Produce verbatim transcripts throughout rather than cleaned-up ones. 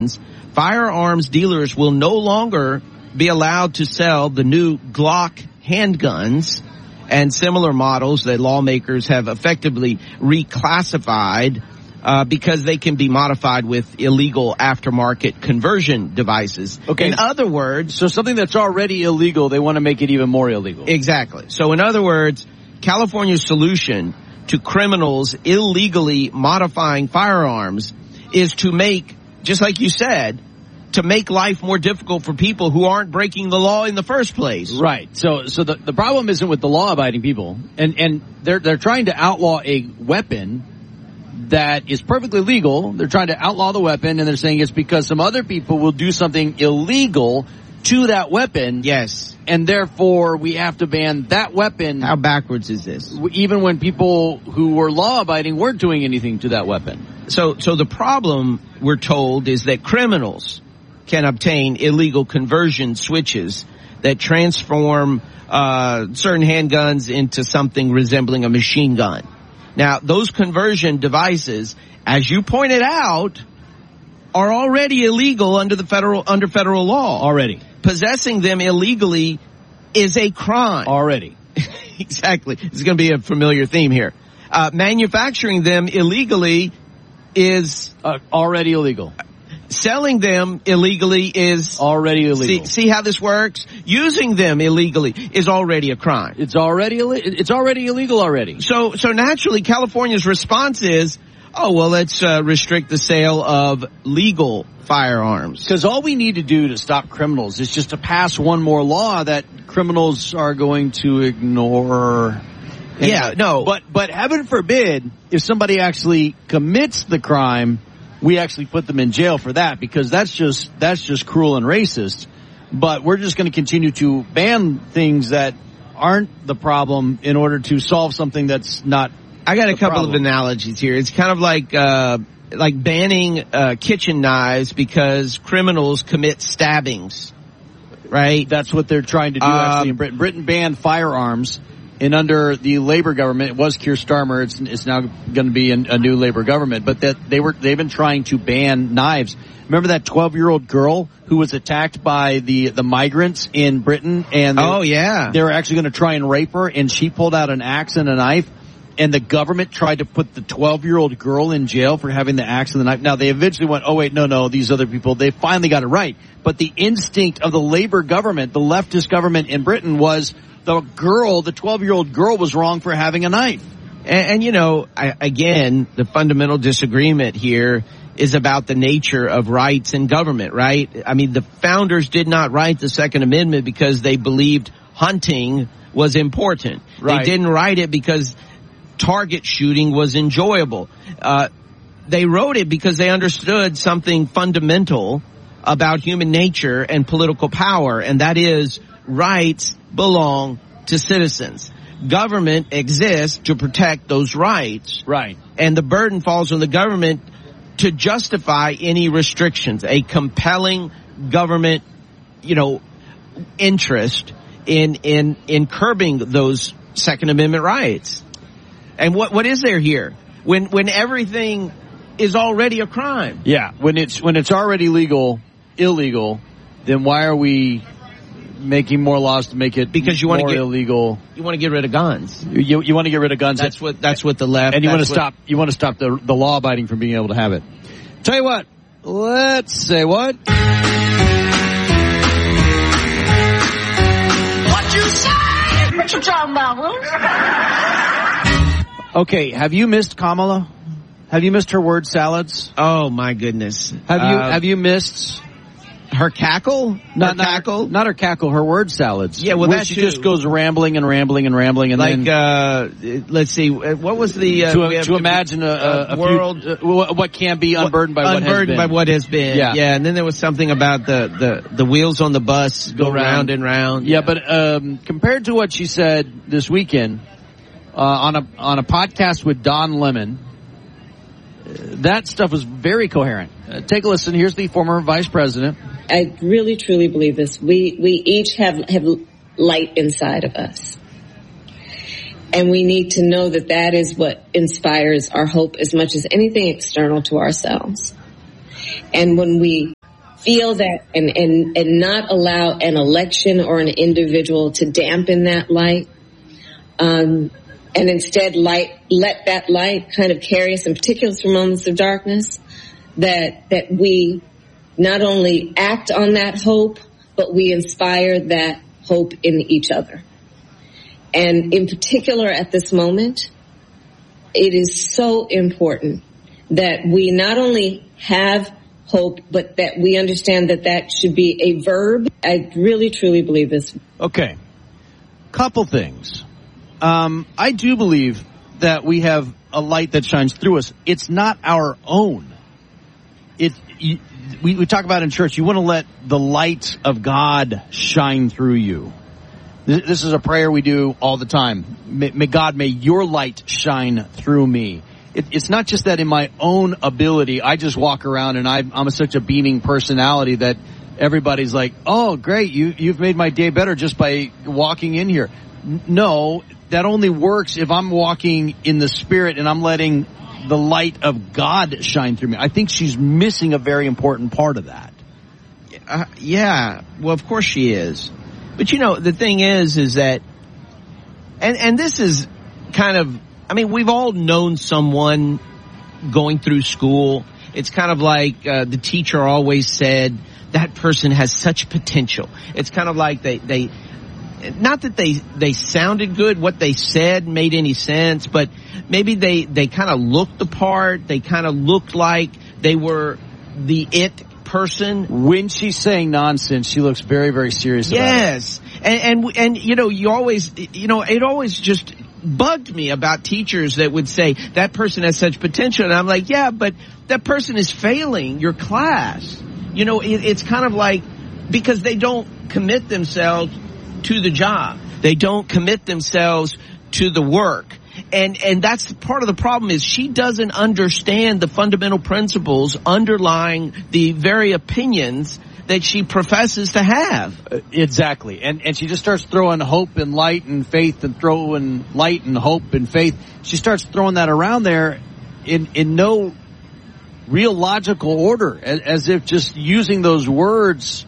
firearms dealers will no longer be allowed to sell the new Glock handguns and similar models that lawmakers have effectively reclassified uh, because they can be modified with illegal aftermarket conversion devices. Okay. In other words... So something that's already illegal, they want to make it even more illegal. Exactly. So in other words, California's solution to criminals illegally modifying firearms is to make, just like you said, to make life more difficult for people who aren't breaking the law in the first place. Right. So, so the, the problem isn't with the law-abiding people, and, and they're, they're trying to outlaw a weapon that is perfectly legal. They're trying to outlaw the weapon, and they're saying it's because some other people will do something illegal to that weapon. Yes. And therefore, we have to ban that weapon. How backwards is this? Even when people who were law-abiding weren't doing anything to that weapon. So, so the problem, we're told, is that criminals can obtain illegal conversion switches that transform uh certain handguns into something resembling a machine gun. Now, those conversion devices, as you pointed out, are already illegal under the federal under federal law. Already. Possessing them illegally is a crime. Already. Exactly. This is going to be a familiar theme here. Uh manufacturing them illegally is uh, already illegal. Selling them illegally is already illegal. See, see how this works? Using them illegally is already a crime. It's already it's already illegal already. So so naturally, California's response is, oh well, let's uh, restrict the sale of legal firearms. Because all we need to do to stop criminals is just to pass one more law that criminals are going to ignore. Anyway, yeah, no, but but heaven forbid if somebody actually commits the crime, we actually put them in jail for that, because that's just that's just cruel and racist. But we're just going to continue to ban things that aren't the problem in order to solve something that's not. I got a couple problem. of analogies here. It's kind of like uh like banning uh kitchen knives because criminals commit stabbings, right? That's what they're trying to do. Um, actually, in Britain, Britain banned firearms. And under the Labor government, it was Keir Starmer. It's, it's now going to be a, a new Labor government. But that they were they've been trying to ban knives. Remember that twelve-year-old girl who was attacked by the the migrants in Britain? And they, oh yeah, they were actually going to try and rape her, and she pulled out an axe and a knife. And the government tried to put the twelve-year-old girl in jail for having the axe and the knife. Now they eventually went, oh wait, no, no, these other people. They finally got it right. But the instinct of the Labor government, the leftist government in Britain, was the girl, the twelve-year-old girl, was wrong for having a knife. And, and you know, I, again, the fundamental disagreement here is about the nature of rights in government, right? I mean, the founders did not write the Second Amendment because they believed hunting was important. Right. They didn't write it because target shooting was enjoyable. Uh, they wrote it because they understood something fundamental about human nature and political power, and that is rights belong to citizens. Government exists to protect those rights. Right. And the burden falls on the government to justify any restrictions, a compelling government, you know, interest in, in, in curbing those Second Amendment rights. And what, what is there here? When, when everything is already a crime. Yeah. When it's, when it's already legal, illegal, then why are we making more laws to make it because you want more to get, illegal? You want to get rid of guns. You, you want to get rid of guns. That's what, that's what the left, and you want to what, stop, you want to stop the, the law abiding from being able to have it. Tell you what, let's say what? What you say? What you talking about, huh? Okay, have you missed Kamala? Have you missed her word salads? Oh my goodness. Have you, uh, have you missed her cackle? Not, her not cackle? Not her cackle, her word salads. Yeah, well, where that she too. just goes rambling and rambling and rambling and like, then uh, let's see, what was the uh, to, we have, to imagine a, a, a world few, uh, what can be unburdened by what has been. Unburdened by what has been. Yeah. yeah, and then there was something about the the, the wheels on the bus go, Go round, round. and round. Yeah, but um, compared to what she said this weekend uh, on a on a podcast with Don Lemon, uh, that stuff was very coherent. Uh, take a listen. Here's the former vice president. I really, truly believe this. We we each have have light inside of us. And we need to know that that is what inspires our hope as much as anything external to ourselves. And when we feel that and, and, and not allow an election or an individual to dampen that light, um, and instead light, let that light kind of carry us in particular through moments of darkness, that, that we not only act on that hope, but we inspire that hope in each other. And in particular at this moment, it is so important that we not only have hope, but that we understand that that should be a verb. I really, truly believe this. Okay. Couple things. Um, I do believe that we have a light that shines through us. It's not our own. It, you, we, we talk about in church, you want to let the light of God shine through you. This, this is a prayer we do all the time. May, may God, may your light shine through me. It, it's not just that in my own ability, I just walk around and I, I'm a, such a beaming personality that everybody's like, oh, great, you, you've made my day better just by walking in here. No, that only works if I'm walking in the Spirit and I'm letting the light of God shine through me. I think she's missing a very important part of that. Uh, yeah, well, of course she is. But, you know, the thing is, is that, and, and this is kind of, I mean, we've all known someone going through school. It's kind of like uh, the teacher always said, that person has such potential. It's kind of like they, they, not that they, they sounded good, what they said made any sense, but maybe they, they kind of looked the part. They kind of looked like they were the it person. When she's saying nonsense, she looks very, very serious about it. Yes. And, and, and, you know, you always, you know, it always just bugged me about teachers that would say that person has such potential. And I'm like, yeah, but that person is failing your class. You know, it, it's kind of like, because they don't commit themselves to the job. They don't commit themselves to the work. And, and that's part of the problem is she doesn't understand the fundamental principles underlying the very opinions that she professes to have. Uh, exactly. And, and she just starts throwing hope and light and faith and throwing light and hope and faith. She starts throwing that around there in, in no real logical order, as, as if just using those words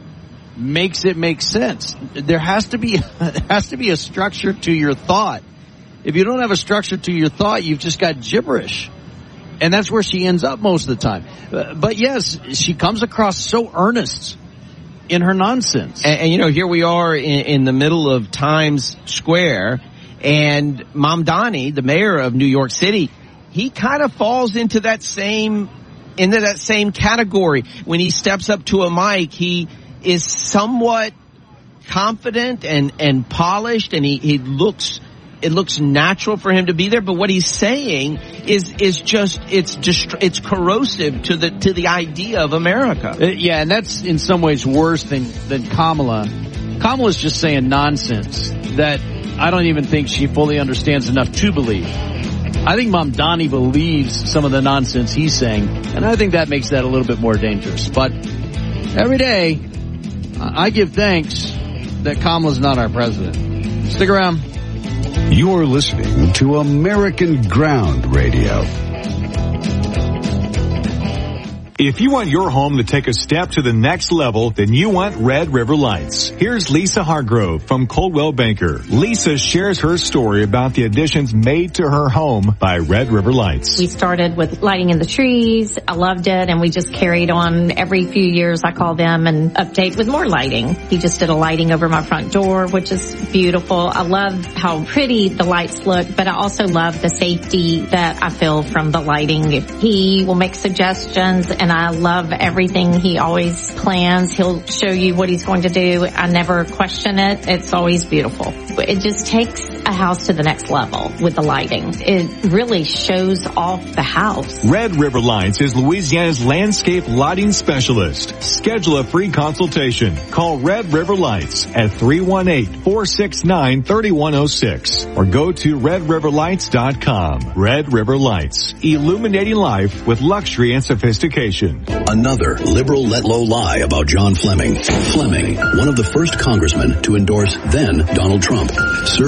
makes it make sense. There has to be, there has to be a structure to your thought. If you don't have a structure to your thought, you've just got gibberish. And that's where she ends up most of the time. Uh, but yes, she comes across so earnest in her nonsense. And, and you know, here we are in, in the middle of Times Square, and Mamdani, the mayor of New York City, he kind of falls into that same, into that same category. When he steps up to a mic, he is somewhat confident and, and polished, and he, he looks, it looks natural for him to be there, but what he's saying is is just it's just it's corrosive to the to the idea of America. Uh, yeah, and that's in some ways worse than than Kamala. Kamala's just saying nonsense that I don't even think she fully understands enough to believe. I think Mamdani believes some of the nonsense he's saying, and I think that makes that a little bit more dangerous. But every day, I give thanks that Kamala's not our president. Stick around. You're listening to American Ground Radio. If you want your home to take a step to the next level, then you want Red River Lights. Here's Lisa Hargrove from Coldwell Banker. Lisa shares her story about the additions made to her home by Red River Lights. We started with lighting in the trees. I loved it, and we just carried on. Every few years I call them and update with more lighting. He just did a lighting over my front door, which is beautiful. I love how pretty the lights look, but I also love the safety that I feel from the lighting. He will make suggestions, and I love everything he always plans. He'll show you what he's going to do. I never question it. It's always beautiful. It just takes a house to the next level with the lighting. It really shows off the house. Red River Lights is Louisiana's landscape lighting specialist. Schedule a free consultation. Call Red River Lights at three one eight, four six nine, three one zero six or go to red river lights dot com. Red River Lights, illuminating life with luxury and sophistication. Another liberal let-low lie about John Fleming. Fleming, one of the first congressmen to endorse then Donald Trump, served as president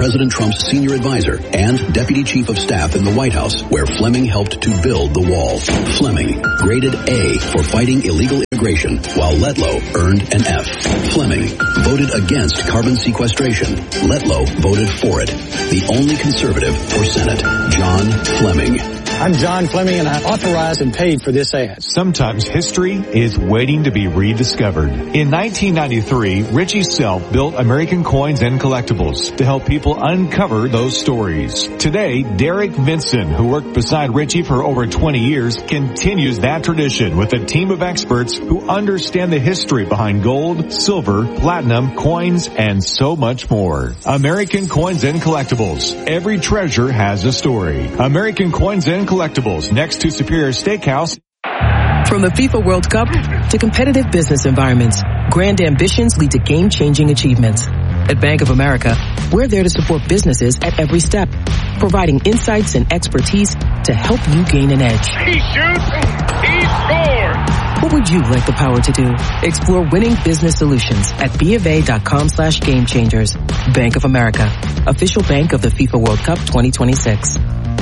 President Trump's senior advisor and deputy chief of staff in the White House, where Fleming helped to build the wall. Fleming, graded A for fighting illegal immigration, while Letlow earned an F. Fleming voted against carbon sequestration. Letlow voted for it. The only conservative for Senate, John Fleming. I'm John Fleming, and I authorized and paid for this ad. Sometimes history is waiting to be rediscovered. In nineteen ninety-three, Richie Self built American Coins and Collectibles to help people uncover those stories. Today, Derek Vinson, who worked beside Richie for over twenty years, continues that tradition with a team of experts who understand the history behind gold, silver, platinum, coins, and so much more. American Coins and Collectibles. Every treasure has a story. American Coins and Collectibles, next to Superior Steakhouse. From the FIFA World Cup to competitive business environments, grand ambitions lead to game-changing achievements. At Bank of America, we're there to support businesses at every step, providing insights and expertise to help you gain an edge. He shoots, he scores! What would you like the power to do? Explore winning business solutions at BofA.com slash game changers. Bank of America, official bank of the FIFA World Cup twenty twenty-six.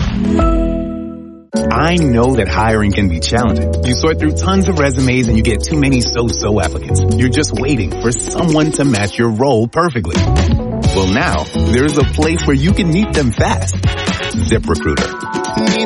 I know that hiring can be challenging. You sort through tons of resumes and you get too many so-so applicants. You're just waiting for someone to match your role perfectly. Well, now, there's a place where you can meet them fast. ZipRecruiter.